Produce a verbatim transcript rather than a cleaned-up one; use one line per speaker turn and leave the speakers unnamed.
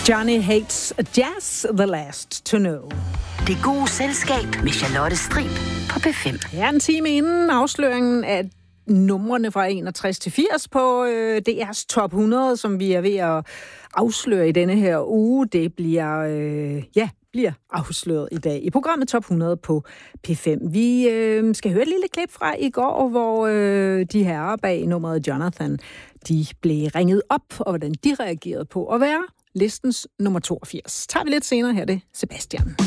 Johnny Hates Jazz, The Last to Know.
Det gode selskab med Charlotte Strib på P fem.
Ja, en time inden afsløringen af numrene fra enogtres til firs på øh, D R's top hundrede, som vi er ved at afsløre i denne her uge. Det bliver, øh, ja, bliver afsløret i dag i programmet Top hundrede på P fem. Vi øh, skal høre et lille klip fra i går, hvor øh, de herrer bag nummeret Jonathan, de blev ringet op, og hvordan de reagerede på at være listens nummer toogfirs. Tager vi lidt senere her, det Sebastian.